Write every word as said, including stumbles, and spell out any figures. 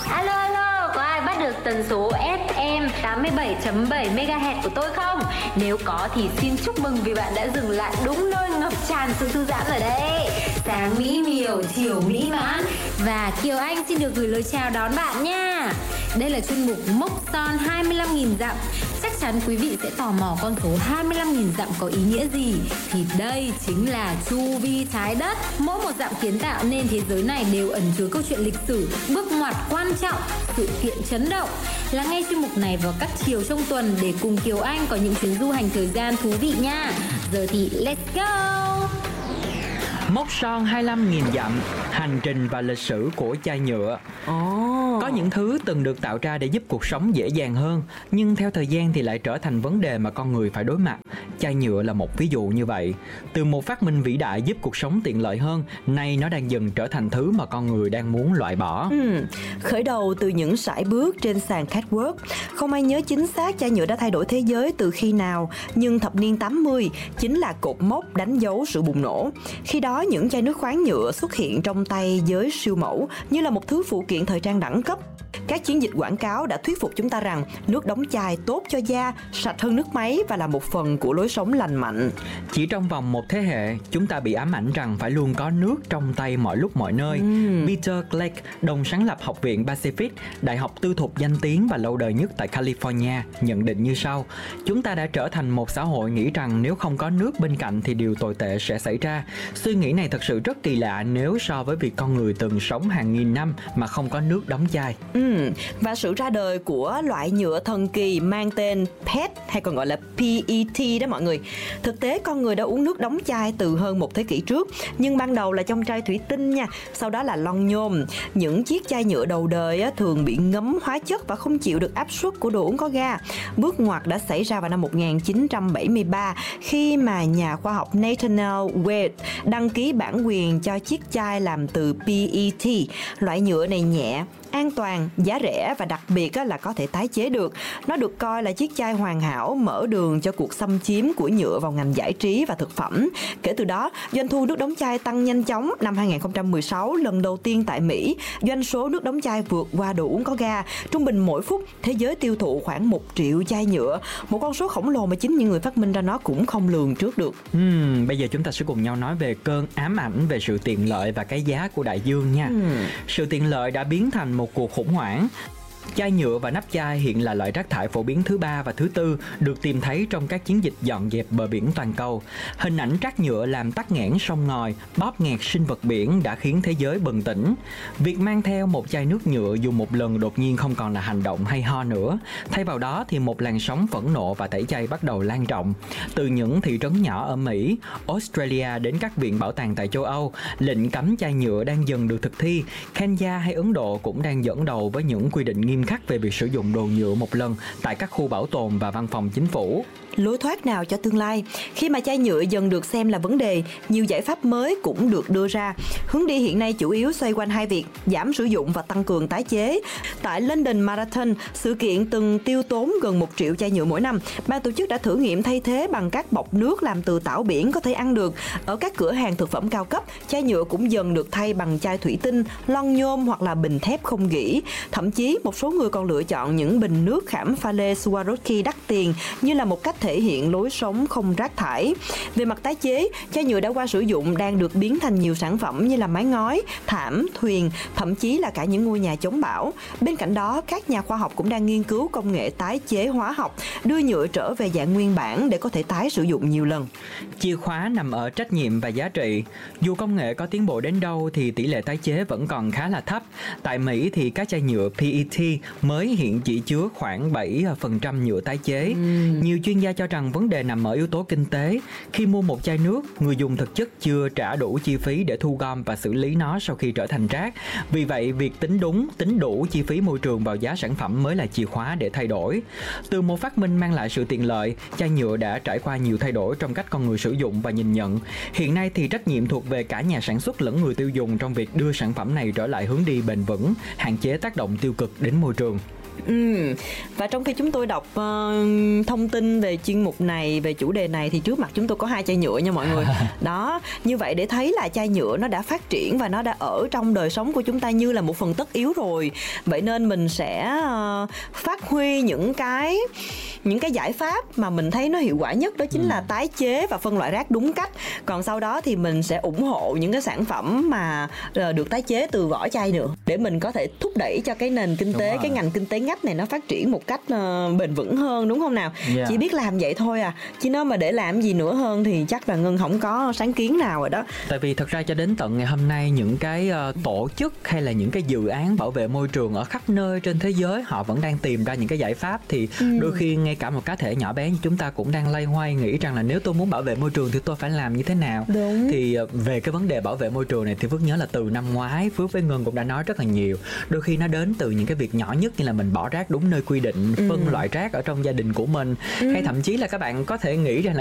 Alo alo, có ai bắt được tần số ép em tám mươi bảy chấm bảy MHz của tôi không? Nếu có thì xin chúc mừng vì bạn đã dừng lại đúng nơi ngập tràn sự thư giãn ở đây. Sáng mỹ miều, chiều mỹ mãn. Và Kiều Anh xin được gửi lời chào đón bạn nha. Đây là chuyên mục Mốc Son hai mươi lăm nghìn dặm. Chắc chắn quý vị sẽ tò mò con số hai mươi lăm nghìn dặm có ý nghĩa gì. Thì đây chính là chu vi trái đất. Mỗi một dặm kiến tạo nên thế giới này đều ẩn chứa câu chuyện lịch sử, bước ngoặt quan trọng, sự kiện chấn động. Lắng nghe chuyên mục này vào các chiều trong tuần để cùng Kiều Anh có những chuyến du hành thời gian thú vị nha. Giờ thì let's go! Mốc son hai mươi lăm nghìn dặm, hành trình và lịch sử của chai nhựa. Oh. Có những thứ từng được tạo ra để giúp cuộc sống dễ dàng hơn, nhưng theo thời gian thì lại trở thành vấn đề mà con người phải đối mặt. Chai nhựa là một ví dụ như vậy. Từ một phát minh vĩ đại giúp cuộc sống tiện lợi hơn, nay nó đang dần trở thành thứ mà con người đang muốn loại bỏ. Ừ. Khởi đầu từ những sải bước trên sàn catwalk, không ai nhớ chính xác chai nhựa đã thay đổi thế giới từ khi nào, nhưng thập niên tám mươi chính là cột mốc đánh dấu sự bùng nổ. Khi đó những chai nước khoáng nhựa xuất hiện trong tay giới siêu mẫu như là một thứ phụ kiện thời trang đẳng cấp. Các chiến dịch quảng cáo đã thuyết phục chúng ta rằng nước đóng chai tốt cho da, sạch hơn nước máy và là một phần của lối sống lành mạnh. Chỉ trong vòng một thế hệ, chúng ta bị ám ảnh rằng phải luôn có nước trong tay mọi lúc mọi nơi. Mm. Peter Clegg, đồng sáng lập Học viện Pacific, đại học tư thục danh tiếng và lâu đời nhất tại California, nhận định như sau: chúng ta đã trở thành một xã hội nghĩ rằng nếu không có nước bên cạnh thì điều tồi tệ sẽ xảy ra. Suy nghĩ này thật sự rất kỳ lạ nếu so với việc con người từng sống hàng nghìn năm mà không có nước đóng chai. Ừ. Và sự ra đời của loại nhựa thần kỳ mang tên pê e tê hay còn gọi là pê e tê đó mọi người. Thực tế con người đã uống nước đóng chai từ hơn một thế kỷ trước, nhưng ban đầu là trong chai thủy tinh nha, sau đó là lon nhôm. Những chiếc chai nhựa đầu đời á, thường bị ngấm hóa chất và không chịu được áp suất của đồ uống có ga. Bước ngoặt đã xảy ra vào năm một nghìn chín trăm bảy mươi ba khi mà nhà khoa học Nathaniel Wade đăng ký bản quyền cho chiếc chai làm từ pê e tê. Loại nhựa này nhẹ, an toàn, giá rẻ và đặc biệt là có thể tái chế được. Nó được coi là chiếc chai hoàn hảo, mở đường cho cuộc xâm chiếm của nhựa vào ngành giải trí và thực phẩm. Kể từ đó, doanh thu nước đóng chai tăng nhanh chóng. Năm hai nghìn không trăm mười sáu, lần đầu tiên tại Mỹ, doanh số nước đóng chai vượt qua đồ uống có ga. Trung bình mỗi phút, thế giới tiêu thụ khoảng một triệu chai nhựa. Một con số khổng lồ mà chính những người phát minh ra nó cũng không lường trước được. uhm, Bây giờ chúng ta sẽ cùng nhau nói về cơn ám ảnh về sự tiện lợi và cái giá của đại dương nha. uhm. Sự tiện lợi đã biến thành một cuộc khủng hoảng. Chai nhựa và nắp chai hiện là loại rác thải phổ biến thứ ba và thứ tư được tìm thấy trong các chiến dịch dọn dẹp bờ biển toàn cầu. Hình ảnh rác nhựa làm tắc nghẽn sông ngòi, bóp nghẹt sinh vật biển đã khiến thế giới bừng tỉnh. Việc mang theo một chai nước nhựa dùng một lần đột nhiên không còn là hành động hay ho nữa. Thay vào đó thì một làn sóng phẫn nộ và tẩy chay bắt đầu lan rộng. Từ những thị trấn nhỏ ở Mỹ, Australia đến các viện bảo tàng tại châu Âu, lệnh cấm chai nhựa đang dần được thực thi. Kenya hay Ấn Độ cũng đang dẫn đầu với những quy định nghiêm khắc về việc sử dụng đồ nhựa một lần tại các khu bảo tồn và văn phòng chính phủ. Lối thoát nào cho tương lai? Khi mà chai nhựa dần được xem là vấn đề, nhiều giải pháp mới cũng được đưa ra. Hướng đi hiện nay chủ yếu xoay quanh hai việc: giảm sử dụng và tăng cường tái chế. Tại London Marathon, sự kiện từng tiêu tốn gần một triệu chai nhựa mỗi năm, ban tổ chức đã thử nghiệm thay thế bằng các bọc nước làm từ tảo biển có thể ăn được. Ở các cửa hàng thực phẩm cao cấp, chai nhựa cũng dần được thay bằng chai thủy tinh, lon nhôm hoặc là bình thép không gỉ. Thậm chí một số người còn lựa chọn những bình nước khảm pha lê Swarovski đắt tiền như là một cách thể hiện lối sống không rác thải. Về mặt tái chế, chai nhựa đã qua sử dụng đang được biến thành nhiều sản phẩm như là mái ngói, thảm, thuyền, thậm chí là cả những ngôi nhà chống bão. Bên cạnh đó, các nhà khoa học cũng đang nghiên cứu công nghệ tái chế hóa học, đưa nhựa trở về dạng nguyên bản để có thể tái sử dụng nhiều lần. Chìa khóa nằm ở trách nhiệm và giá trị. Dù công nghệ có tiến bộ đến đâu thì tỷ lệ tái chế vẫn còn khá là thấp. Tại Mỹ thì các chai nhựa pê e tê mới hiện chỉ chứa khoảng bảy phần trăm nhựa tái chế. uhm. Nhiều chuyên gia cho rằng vấn đề nằm ở yếu tố kinh tế. Khi mua một chai nước, người dùng thực chất chưa trả đủ chi phí để thu gom và xử lý nó sau khi trở thành rác. Vì vậy, việc tính đúng, tính đủ chi phí môi trường vào giá sản phẩm mới là chìa khóa để thay đổi. Từ một phát minh mang lại sự tiện lợi, chai nhựa đã trải qua nhiều thay đổi trong cách con người sử dụng và nhìn nhận. Hiện nay thì trách nhiệm thuộc về cả nhà sản xuất lẫn người tiêu dùng trong việc đưa sản phẩm này trở lại hướng đi bền vững, hạn chế tác động tiêu cực đến môi trường. Ừ. Và trong khi chúng tôi đọc uh, thông tin về chuyên mục này, về chủ đề này, thì trước mặt chúng tôi có hai chai nhựa nha mọi người. Đó, như vậy để thấy là chai nhựa nó đã phát triển và nó đã ở trong đời sống của chúng ta như là một phần tất yếu rồi. Vậy nên mình sẽ uh, phát huy những cái những cái giải pháp mà mình thấy nó hiệu quả nhất, đó chính ừ. là tái chế và phân loại rác đúng cách. Còn sau đó thì mình sẽ ủng hộ những cái sản phẩm mà uh, được tái chế từ vỏ chai nữa, để mình có thể thúc đẩy cho cái nền kinh tế, cái ngành kinh tế ngách này nó phát triển một cách uh, bền vững hơn, đúng không nào? Yeah. Chỉ biết làm vậy thôi à, chứ nó mà để làm gì nữa hơn thì chắc là Ngân không có sáng kiến nào rồi đó. Tại vì thật ra cho đến tận ngày hôm nay, những cái uh, tổ chức hay là những cái dự án bảo vệ môi trường ở khắp nơi trên thế giới, họ vẫn đang tìm ra những cái giải pháp. Thì ừ. đôi khi ngay cả một cá thể nhỏ bé như chúng ta cũng đang loay hoay nghĩ rằng là nếu tôi muốn bảo vệ môi trường thì tôi phải làm như thế nào. Đúng. Thì uh, về cái vấn đề bảo vệ môi trường này thì Phước nhớ là từ năm ngoái Phước với Ngân cũng đã nói rất là nhiều. Đôi khi nó đến từ những cái việc nhỏ nhất, như là mình bỏ rác đúng nơi quy định, phân ừ. loại rác ở trong gia đình của mình, ừ. hay thậm chí là các bạn có thể nghĩ rằng là